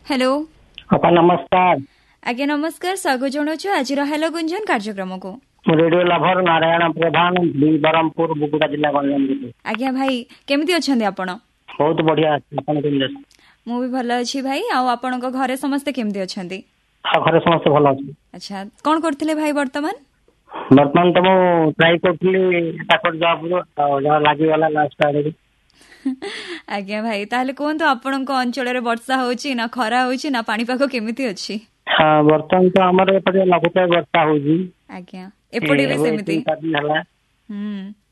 Hello अपा नमस्कार। आज्ञा नमस्कार स्वागत जनाऊँ आज हेलो गुंजन कार्यक्रम को। रेडियो लभर नारायण प्रधान ब्रह्मपुर बुगुड़ा जिला गंजाम। आज्ञा भाई केमती अच्छा आपण? बहुत बढ़िया। मु भी भल अच्छी भाई। आपण घरे समस्ते केमती अच्छा? घरे समस्त भल अच्छे। अच्छा कौन करते भाई वर्तमान? वर्तमान तो मु ट्राई कर जॉब लागिगला लास्ट आडे। आज्ञा भाई ताहले कहतु आपण अंचल वर्षा होची ना खरा होची ना पाणीपाग केमिति अछि? हाँ वर्तमान तो आमर एपटे लगुचाप वर्षा होजी। आज्ञा एपटे भी सेमिति।